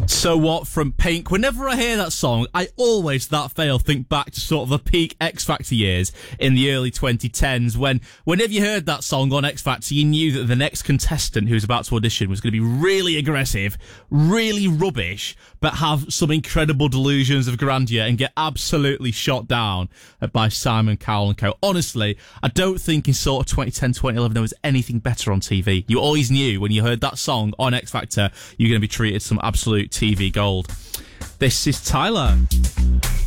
So What from Pink. Whenever I hear that song, I always, that fail, think back to sort of the peak X Factor years in the early 2010s when whenever you heard that song on X Factor, you knew that the next contestant who was about to audition was going to be really aggressive, really rubbish, but have some incredible delusions of grandeur and get absolutely shot down by Simon Cowell and co. Honestly, I don't think in sort of 2010, 2011 there was anything better on TV. You always knew when you heard that song on X Factor, you're going to be treated some absolute TV gold. This is Tyler.